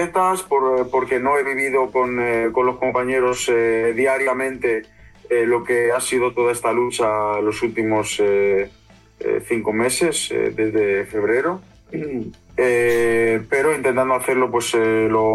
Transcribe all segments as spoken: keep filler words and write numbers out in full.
por, porque no he vivido con, eh, con los compañeros eh, diariamente eh, lo que ha sido toda esta lucha los últimos eh, eh, cinco meses, eh, desde febrero, eh, pero intentando hacerlo pues, eh, lo,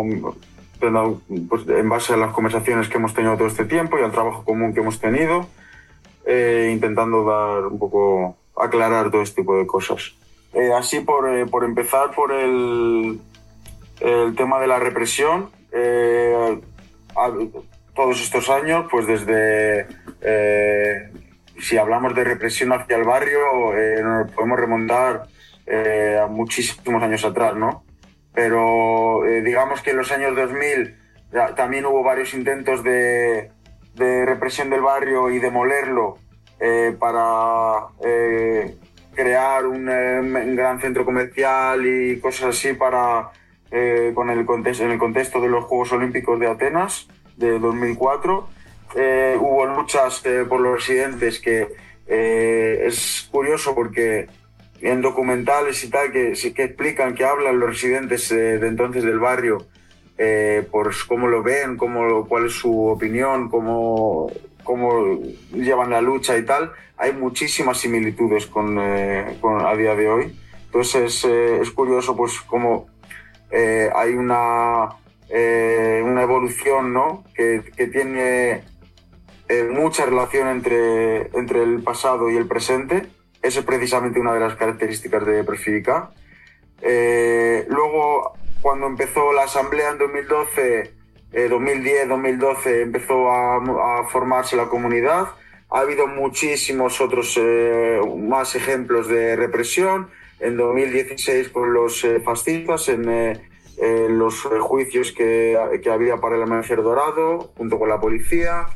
pues, en base a las conversaciones que hemos tenido todo este tiempo y al trabajo común que hemos tenido, eh, intentando dar un poco, aclarar todo este tipo de cosas. Eh, así por, eh, por empezar por el, el tema de la represión, eh, a, todos estos años, pues desde, eh, si hablamos de represión hacia el barrio, eh, nos podemos remontar eh, a muchísimos años atrás, ¿no? Pero eh, digamos que en los años dos mil ya, también hubo varios intentos de, de represión del barrio y demolerlo eh, para eh, crear un, eh, un gran centro comercial y cosas así para, eh, con el contexto, en el contexto de los Juegos Olímpicos de Atenas de dos mil cuatro. Eh, hubo luchas eh, por los residentes que eh, es curioso porque en documentales y tal que, que explican, que hablan los residentes eh, de entonces del barrio eh, por cómo lo ven, cómo, cuál es su opinión, cómo, cómo llevan la lucha y tal. Hay muchísimas similitudes con, eh, con a día de hoy. Entonces eh, es curioso pues cómo eh, hay una, eh, una evolución, ¿no? que, que tiene eh, mucha relación entre, entre el pasado y el presente. Esa es precisamente una de las características de Profidica. Eh, luego, cuando empezó la asamblea en dos mil doce, eh, dos mil diez, dos mil doce, empezó a, a formarse la comunidad. Ha habido muchísimos otros eh, más ejemplos de represión. En dos mil dieciséis con los eh, fascistas, en eh, eh, los juicios que, que había para el Amanecer Dorado, junto con la policía.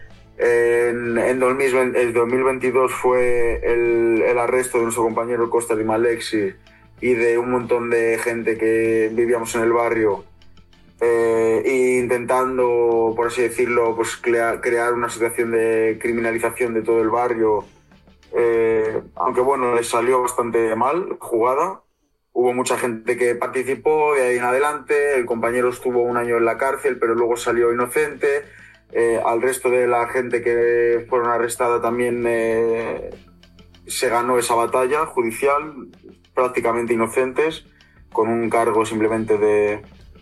En, en dos mil veintidós fue el, el arresto de nuestro compañero Costa Di Malexi y de un montón de gente que vivíamos en el barrio, eh, e intentando, por así decirlo, pues crea, crear una situación de criminalización de todo el barrio, eh, aunque bueno, les salió bastante mal la jugada. Hubo mucha gente que participó y ahí en adelante el compañero estuvo un año en la cárcel, pero luego salió inocente. Eh, al resto de la gente que fueron arrestada también eh, se ganó esa batalla judicial, prácticamente inocentes, con un cargo simplemente de,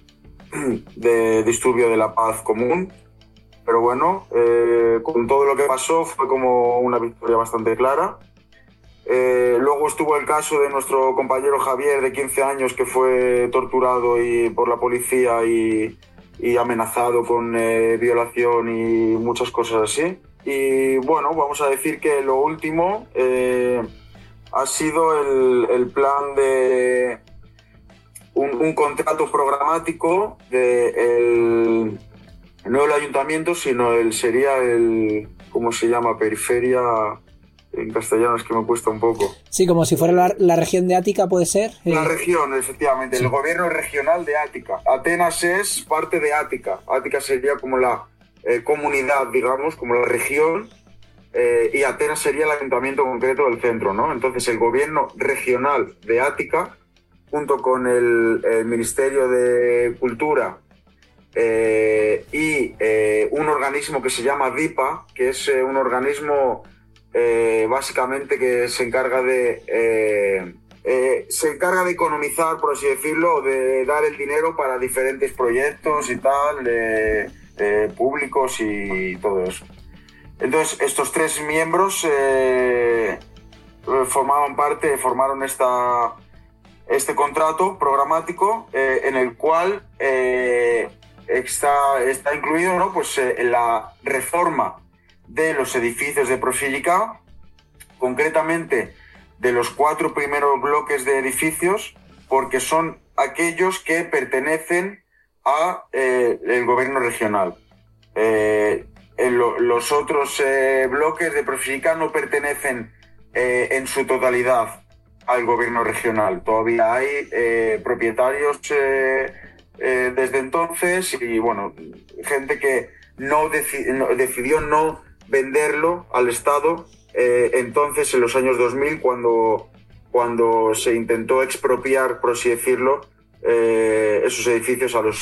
de disturbio de la paz común. Pero bueno, eh, con todo lo que pasó fue como una victoria bastante clara. Eh, luego estuvo el caso de nuestro compañero Javier, de quince años, que fue torturado y, por la policía y, y amenazado con eh, violación y muchas cosas así. Y bueno, vamos a decir que lo último eh, ha sido el, el plan de un, un contrato programático de el, no el ayuntamiento, sino el sería el, ¿cómo se llama? Periferia. En castellano es que me cuesta un poco. Sí, como si fuera la, la región de Ática, ¿puede ser? La eh... región, efectivamente, sí. El gobierno regional de Ática. Atenas es parte de Ática. Ática sería como la eh, comunidad, digamos, como la región, eh, y Atenas sería el ayuntamiento concreto del centro, ¿no? Entonces el gobierno regional de Ática, junto con el, el Ministerio de Cultura eh, y eh, un organismo que se llama DIPA, que es eh, un organismo Eh, básicamente que se encarga de eh, eh, se encarga de economizar, por así decirlo, de dar el dinero para diferentes proyectos y tal, eh, eh, públicos y todo eso. Entonces estos tres miembros eh, formaban parte, formaron esta, este contrato programático eh, en el cual eh, está, está incluido, ¿no? Pues eh, la reforma de los edificios de Profidica, concretamente de los cuatro primeros bloques de edificios, porque son aquellos que pertenecen a eh, el gobierno regional. Eh, en lo, los otros eh, bloques de Profidica no pertenecen eh, en su totalidad al gobierno regional. Todavía hay eh, propietarios eh, eh, desde entonces y bueno, gente que no, deci- no decidió no venderlo al Estado, eh, entonces en los años dos mil, cuando, cuando se intentó expropiar, por así decirlo, eh, esos edificios a los